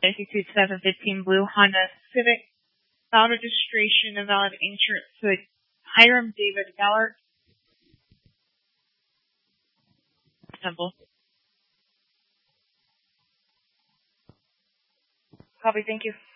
715 blue Honda Civic. Valid registration and valid insurance to Hiram David Gallert. Temple. Copy, thank you.